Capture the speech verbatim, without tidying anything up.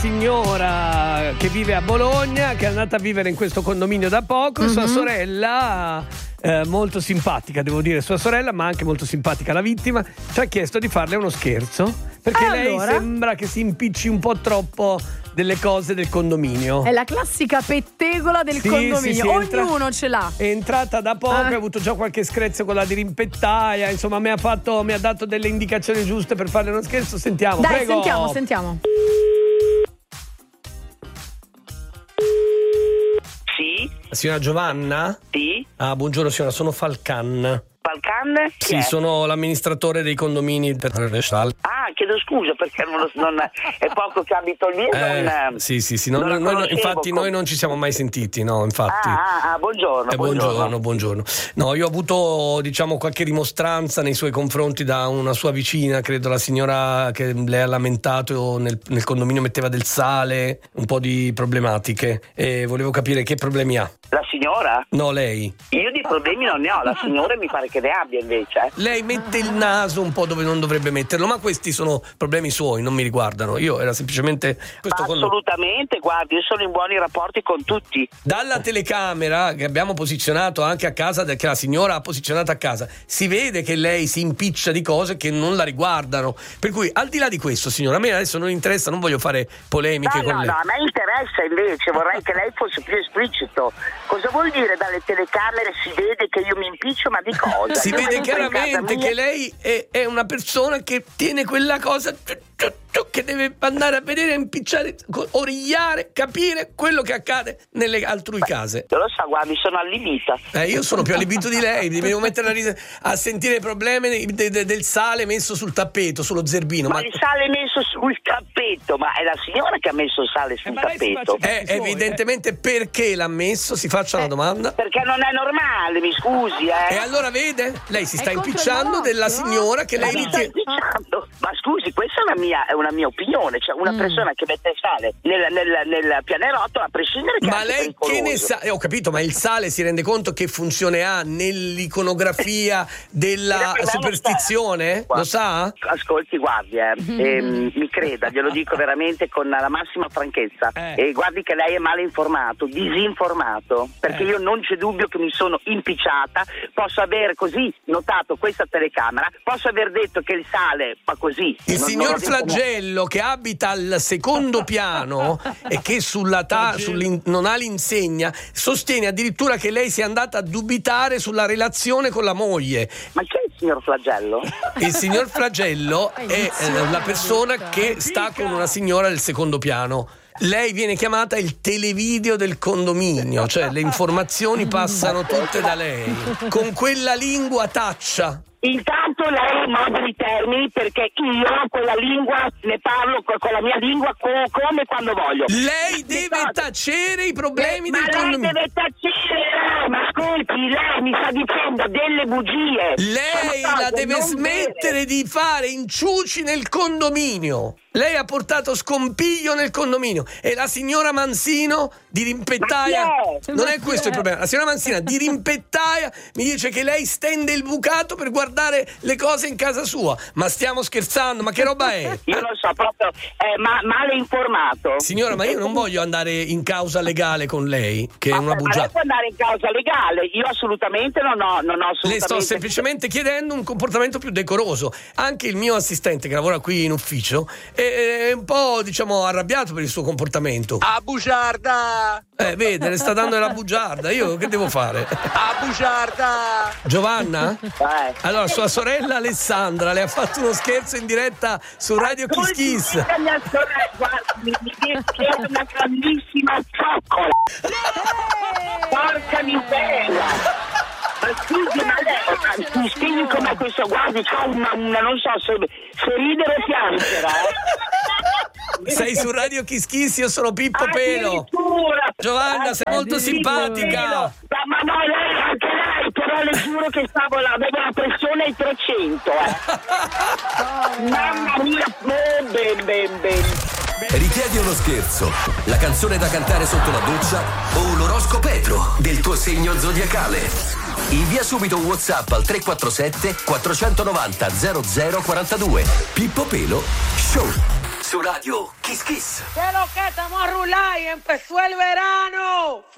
signora che vive a Bologna, che è andata a vivere in questo condominio da poco. Mm-hmm. Sua sorella, eh, molto simpatica, devo dire, sua sorella, ma anche molto simpatica la vittima, ci ha chiesto di farle uno scherzo, perché allora? lei sembra che si impicci un po' troppo delle cose del condominio. È la classica pettegola del sì, condominio, sì, sì, ognuno entra- ce l'ha. È entrata da poco, ah. ha avuto già qualche screzio con la dirimpettaia, insomma mi ha fatto, mi ha dato delle indicazioni giuste per farle uno scherzo. Sentiamo, Dai, prego. sentiamo, sentiamo. Sì? La signora Giovanna? Sì? Ah, buongiorno signora, sono Falcan. Falcan? Chi Sì, è? sono l'amministratore dei condomini per Restal. Ah, chiedo scusa perché non, non è poco che abito lì. Eh, non, sì, sì, sì. No, non noi, noi, infatti com- noi non ci siamo mai sentiti, no, infatti. Ah, ah, ah buongiorno, eh, buongiorno. buongiorno, buongiorno. No, io ho avuto, diciamo, qualche rimostranza nei suoi confronti da una sua vicina, credo la signora che lei ha lamentato nel, nel condominio metteva del sale, un po' di problematiche, e volevo capire che problemi ha. La signora? No, lei. Io di problemi non ne ho, la signora mi pare che ne abbia invece. Lei mette il naso un po' dove non dovrebbe metterlo, ma questi sono problemi suoi, non mi riguardano. Io era semplicemente questo. Assolutamente, con... guardi, io sono in buoni rapporti con tutti. Dalla telecamera che abbiamo posizionato anche a casa, che la signora ha posizionato a casa, si vede che lei si impiccia di cose che non la riguardano. Per cui, al di là di questo, signora, a me adesso non interessa, non voglio fare polemiche no, con no, lei. No, a me interessa invece, vorrei che lei fosse più esplicito. Cosa vuol dire dalle telecamere si vede che io mi impiccio, ma di cosa? Si io vede chiaramente che lei è, è una persona che tiene quella cosa che deve andare a vedere, impicciare, origliare, capire quello che accade nelle altrui Beh, case. Io lo so, guardi, sono allibita. Eh, io sono più allibito di lei, mi devo mettere a, ris- a sentire i problemi de- de- del sale messo sul tappeto, sullo zerbino. Ma, ma il sale messo sul tappeto, ma è la signora che ha messo il sale sul eh, tappeto. Eh, evidentemente perché l'ha messo, si faccia eh, la domanda. Perché non è normale, mi scusi, eh. E allora vede, lei si sta È impicciando della signora che ma lei mi sta ritiene. impicciando. Ma scusi, questa è una mia, è una mia opinione, cioè una mm. persona che mette il sale nel, nel, nel pianerottolo, a prescindere che ma è lei che ne sa? Eh, ho capito, ma il sale si rende conto che funzione ha nell'iconografia della superstizione? Lo sa? Ascolti, guardi, eh, ehm, mi creda, glielo dico veramente con la massima franchezza. Eh. E guardi che lei è male informato, disinformato, perché Eh. io non c'è dubbio che mi sono impicciata, posso aver così notato questa telecamera, posso aver detto che il sale fa così. Il non, signor non Flagello, che abita al secondo piano e che sulla ta- non ha l'insegna, sostiene addirittura che lei sia andata a dubitare sulla relazione con la moglie. Ma chi è il signor Flagello? Il signor Flagello è eh, la persona che sta con una signora del secondo piano. Lei viene chiamata il televideo del condominio, cioè le informazioni passano tutte da lei, con quella lingua taccia. Intanto lei moduli i termini, perché io quella lingua ne parlo con la mia lingua co- come quando voglio. Lei deve tacere i problemi eh, del ma condominio. Ma lei deve tacere, ma ascolti, lei mi sta dicendo delle bugie. Lei la deve smettere vere. di fare inciuci nel condominio. Lei ha portato scompiglio nel condominio e la signora Mansino di Rimpettaia, è? non è questo il problema, la signora Mansina di Rimpettaia mi dice che lei stende il bucato per guardare le cose in casa sua. Ma stiamo scherzando? Ma che roba è? Io non so, proprio eh, ma, male informato. Signora, ma io non voglio andare in causa legale con lei, che è ma, una bugiarda. Ma lei può andare in causa legale, io assolutamente non ho, non ho assolutamente... Le sto semplicemente chiedendo un comportamento più decoroso. Anche il mio assistente che lavora qui in ufficio è un po', diciamo, arrabbiato per il suo comportamento. A bugiarda! Eh, vede, le sta dando la bugiarda. Io che devo fare? A bugiarda! Giovanna? Eh. Allora, sua sorella Alessandra le ha fatto uno scherzo in diretta su Radio Kiss Kiss. La mia sorella, guarda, mi dice che è una grandissima cioccola. Porca miseria! Ma scusi, ma lei mi spieghi com'è questo? Guardi, c'ha una, una, non so se, se ridere o piangere, eh? Sei su Radio Kiss Kiss, io sono Pippo Pelo. Giovanna, sei molto simpatica. Ma, ma no, lei, anche lei, però le giuro che stavo là, avevo la pressione ai trecento, eh. Mamma mia, ben ben ben ben. Richiedi uno scherzo, la canzone da cantare sotto la doccia o l'oroscopetro del tuo segno zodiacale? Invia subito un WhatsApp al tre quattro sette quattro nove zero zero zero quattro due. Pippo Pelo Show. Su Radio Kiss Kiss. ¿Qué es lo que estamos a rular y empezó el verano?